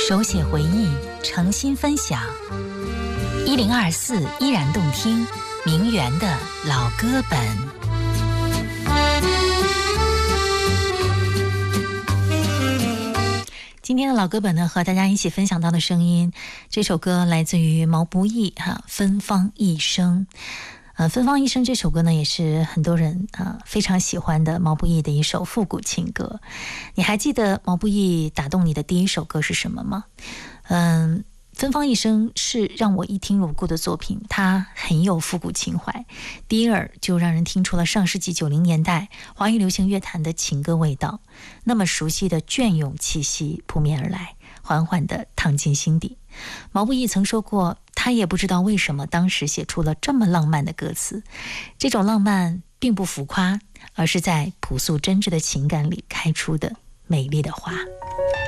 手写回忆，诚心分享。1024依然动听，名媛的老歌本。今天的老歌本呢，和大家一起分享到的声音，这首歌来自于毛不易芬芳一生。芬芳一生这首歌呢，也是很多人非常喜欢的毛不易的一首复古情歌。你还记得毛不易打动你的第一首歌是什么吗？芬芳一生是让我一听如故的作品，它很有复古情怀，第一耳就让人听出了上世纪90年代华语流行乐坛的情歌味道，那么熟悉的隽永气息扑面而来，缓缓地淌进心底。毛不易曾说过，他也不知道为什么当时写出了这么浪漫的歌词，这种浪漫并不浮夸，而是在朴素真挚的情感里开出的美丽的花。